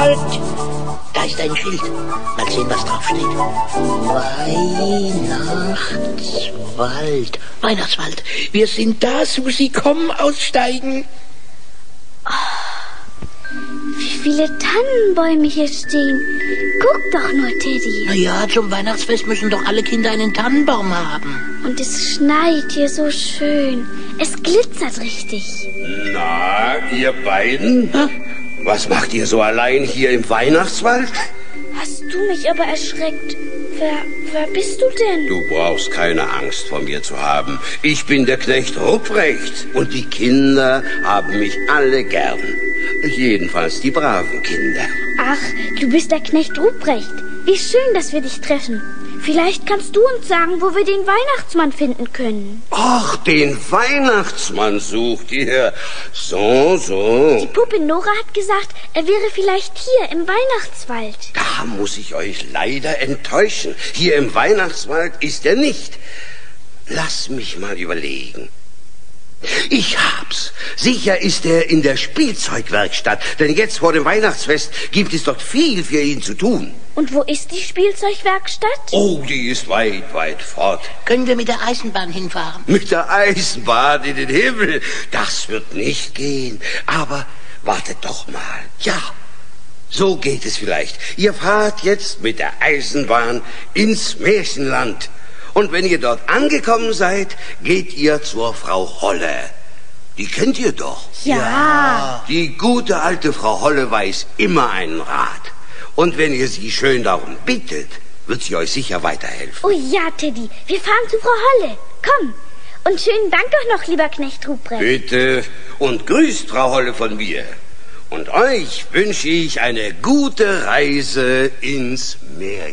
Weihnachtswald. Da ist ein Schild. Mal sehen, was drauf steht. Weihnachtswald. Weihnachtswald. Wir sind da, Susi. Komm, aussteigen. Wie viele Tannenbäume hier stehen. Guck doch nur, Teddy. Na ja, zum Weihnachtsfest müssen doch alle Kinder einen Tannenbaum haben. Und es schneit hier so schön. Es glitzert richtig. Na, ihr beiden? Hä? Was macht ihr so allein hier im Weihnachtswald? Hast du mich aber erschreckt. Wer bist du denn? Du brauchst keine Angst vor mir zu haben. Ich bin der Knecht Ruprecht und die Kinder haben mich alle gern. Jedenfalls die braven Kinder. Ach, du bist der Knecht Ruprecht. Wie schön, dass wir dich treffen. Vielleicht kannst du uns sagen, wo wir den Weihnachtsmann finden können. Ach, den Weihnachtsmann sucht ihr. So. Die Puppe Nora hat gesagt, er wäre vielleicht hier im Weihnachtswald. Da muss ich euch leider enttäuschen. Hier im Weihnachtswald ist er nicht. Lass mich mal überlegen. Ich hab's. Sicher ist er in der Spielzeugwerkstatt. Denn jetzt vor dem Weihnachtsfest gibt es dort viel für ihn zu tun. Und wo ist die Spielzeugwerkstatt? Oh, die ist weit fort. Können wir mit der Eisenbahn hinfahren? Mit der Eisenbahn in den Himmel. Das wird nicht gehen. Aber wartet doch mal. Ja, so geht es vielleicht. Ihr fahrt jetzt mit der Eisenbahn ins Märchenland. Und wenn ihr dort angekommen seid, geht ihr zur Frau Holle. Die kennt ihr doch. Ja. Die gute alte Frau Holle weiß immer einen Rat. Und wenn ihr sie schön darum bittet, wird sie euch sicher weiterhelfen. Oh ja, Teddy, wir fahren zu Frau Holle. Komm. Und schönen Dank doch noch, lieber Knecht Ruprecht. Bitte. Und grüßt Frau Holle von mir. Und euch wünsche ich eine gute Reise ins Märchen.